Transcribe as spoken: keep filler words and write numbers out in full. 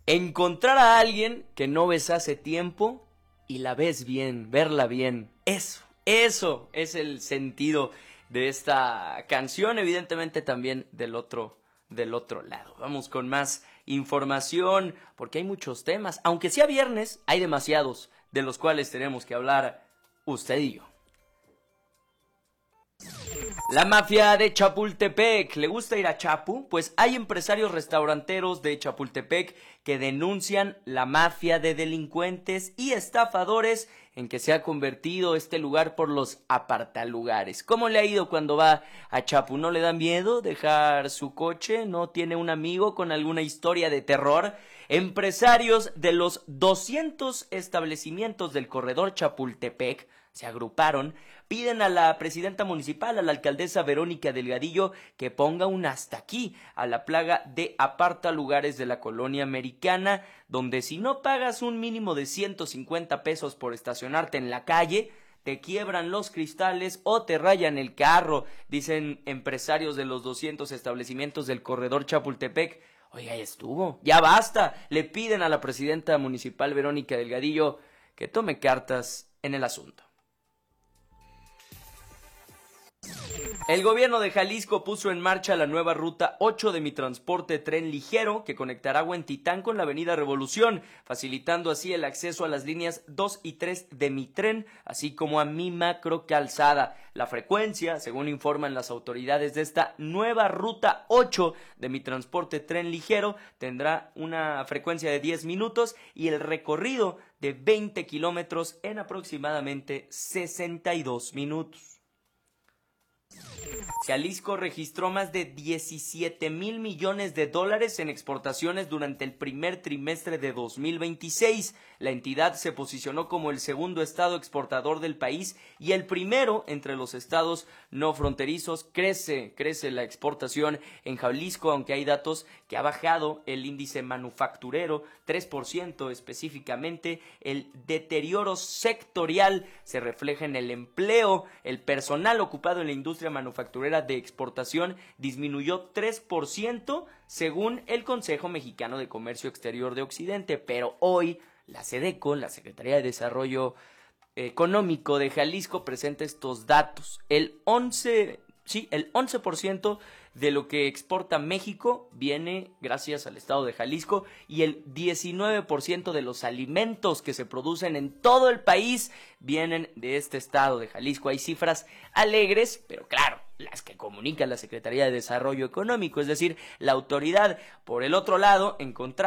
Encontrar a alguien que no ves hace tiempo y la ves bien, verla bien. Eso, eso es el sentido de esta canción, evidentemente también del otro, del otro lado. Vamos con más información, porque hay muchos temas. Aunque sea viernes, hay demasiados de los cuales tenemos que hablar usted y yo. La mafia de Chapultepec. ¿Le gusta ir a Chapu? Pues hay empresarios restauranteros de Chapultepec que denuncian la mafia de delincuentes y estafadores en que se ha convertido este lugar por los apartalugares. ¿Cómo le ha ido cuando va a Chapu? ¿No le da miedo dejar su coche? ¿No tiene un amigo con alguna historia de terror? Empresarios de los doscientos establecimientos del corredor Chapultepec se agruparon, piden a la presidenta municipal, a la alcaldesa Verónica Delgadillo, que ponga un hasta aquí a la plaga de apartalugares de la colonia americana, donde si no pagas un mínimo de ciento cincuenta pesos por estacionarte en la calle, te quiebran los cristales o te rayan el carro, dicen empresarios de los doscientos establecimientos del corredor Chapultepec. Oiga, ya estuvo, ya basta. Le piden a la presidenta municipal Verónica Delgadillo que tome cartas en el asunto. El gobierno de Jalisco puso en marcha la nueva ruta ocho de Mi Transporte Tren Ligero que conectará Huentitán con la avenida Revolución, facilitando así el acceso a las líneas dos y tres de Mi Tren, así como a Mi Macro Calzada. La frecuencia, según informan las autoridades de esta nueva ruta ocho de Mi Transporte Tren Ligero, tendrá una frecuencia de diez minutos y el recorrido de veinte kilómetros en aproximadamente sesenta y dos minutos. Jalisco registró más de diecisiete mil millones de dólares en exportaciones durante el primer trimestre de dos mil veintiséis. La entidad se posicionó como el segundo estado exportador del país y el primero entre los estados no fronterizos. Crece, crece la exportación en Jalisco, aunque hay datos que ha bajado el índice manufacturero tres por ciento específicamente. El deterioro sectorial se refleja en el empleo. El personal ocupado en la industria manufacturera de exportación disminuyó tres por ciento según el Consejo Mexicano de Comercio Exterior de Occidente, pero hoy la SEDECO, la Secretaría de Desarrollo Económico de Jalisco, presenta estos datos. El once, sí, el once por ciento de lo que exporta México viene gracias al estado de Jalisco y el diecinueve por ciento de los alimentos que se producen en todo el país vienen de este estado de Jalisco. Hay cifras alegres, pero claro, las que comunica la Secretaría de Desarrollo Económico, es decir, la autoridad. Por el otro lado, encontrar